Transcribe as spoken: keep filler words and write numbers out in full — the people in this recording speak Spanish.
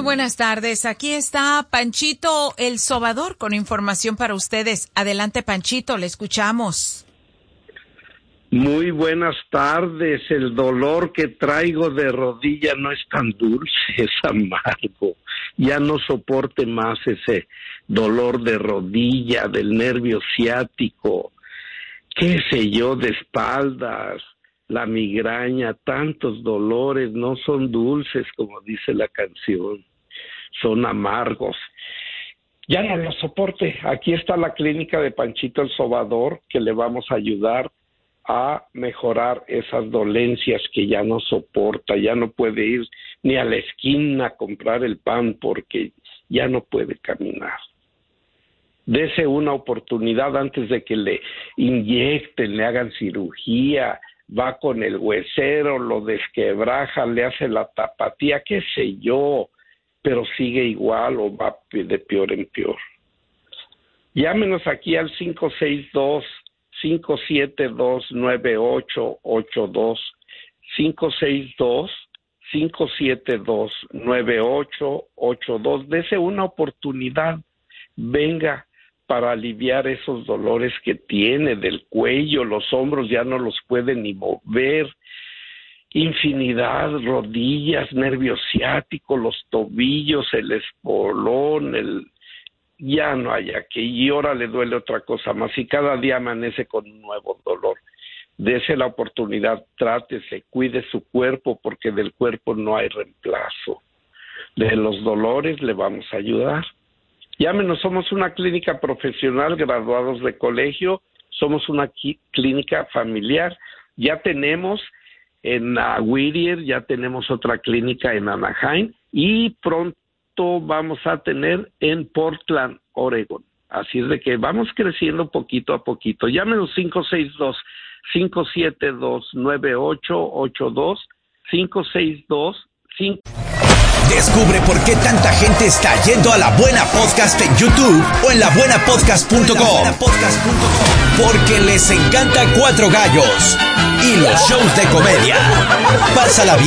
buenas tardes. Aquí está Panchito el Sobador con información para ustedes. Adelante, Panchito, le escuchamos. Muy buenas tardes. El dolor que traigo de rodilla no es tan dulce, es amargo. Ya no soporte más ese dolor de rodilla, del nervio ciático, qué sé yo, de espaldas, la migraña, tantos dolores no son dulces como dice la canción, son amargos. Ya no lo soporte. Aquí está la clínica de Panchito el Sobador, que le vamos a ayudar a mejorar esas dolencias que ya no soporta, ya no puede ir ni a la esquina a comprar el pan porque ya no puede caminar. Dese una oportunidad antes de que le inyecten, le hagan cirugía, va con el huesero, lo desquebraja, le hace la tapatía, qué sé yo, pero sigue igual o va de peor en peor. Llámenos aquí al cinco seis dos, cinco siete dos, nueve ocho ocho dos, cinco seis dos, cinco siete dos, nueve ocho ocho dos. Dese una oportunidad, venga para aliviar esos dolores que tiene del cuello, los hombros ya no los puede ni mover, infinidad, rodillas, nervio ciático, los tobillos, el espolón, el ya no hay aquí, y ahora le duele otra cosa más, y cada día amanece con un nuevo dolor. Dese la oportunidad, trátese, cuide su cuerpo, porque del cuerpo no hay reemplazo. De los dolores le vamos a ayudar. Llámenos, somos una clínica profesional, graduados de colegio, somos una qui- clínica familiar. Ya tenemos en uh, Whittier, ya tenemos otra clínica en Anaheim y pronto vamos a tener en Portland, Oregon. Así es de que vamos creciendo poquito a poquito. Llámenos cinco seis dos, cinco siete dos, nueve ocho ocho dos, cinco seis dos, cinco... Descubre por qué tanta gente está yendo a La Buena Podcast en YouTube o en la buena podcast punto com. Porque les encanta Cuatro Gallos y los shows de comedia. Pásala bien.